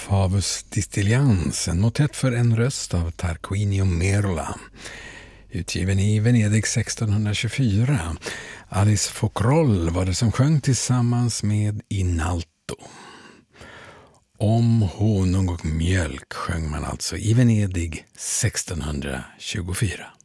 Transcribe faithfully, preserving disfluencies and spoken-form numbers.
Favus Distillans, en motett för en röst av Tarquinio Merla, utgiven i Venedig sextonhundratjugofyra. Alice Focroll var det som sjöng tillsammans med Inalto. Om honung och mjölk sjöng man alltså i Venedig sextonhundratjugofyra.